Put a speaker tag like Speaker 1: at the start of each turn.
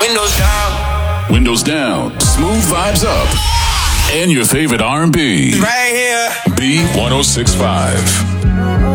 Speaker 1: Windows down.
Speaker 2: Windows down. Smooth vibes up. And your favorite R&B.
Speaker 1: Right here.
Speaker 2: B1065.